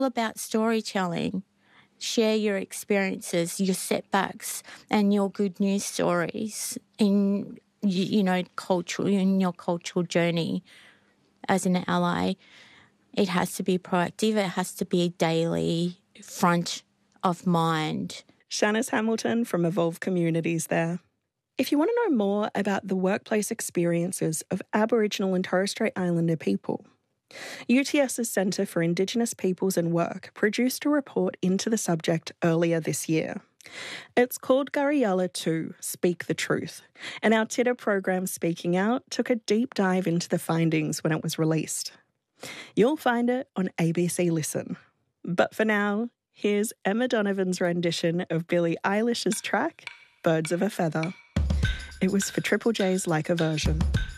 about storytelling. Share your experiences, your setbacks, and your good news stories in your cultural journey as an ally. It has to be proactive. It has to be daily, front of mind. Shanice Hamilton from Evolve Communities there. If you want to know more about the workplace experiences of Aboriginal and Torres Strait Islander people, UTS's Centre for Indigenous Peoples and Work produced a report into the subject earlier this year. It's called Gariyala 2, Speak the Truth, and our TIDA program Speaking Out took a deep dive into the findings when it was released. You'll find it on ABC Listen. But for now, here's Emma Donovan's rendition of Billie Eilish's track, Birds of a Feather. It was for Triple J's Like a Version.